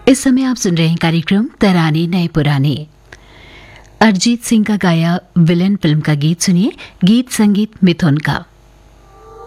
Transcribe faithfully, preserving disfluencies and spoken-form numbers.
इस समय आप सुन रहे हैं कार्यक्रम तराने नए पुराने। अरिजीत सिंह का गाया विलेन फिल्म का गीत सुनिए। गीत संगीत मिथुन का।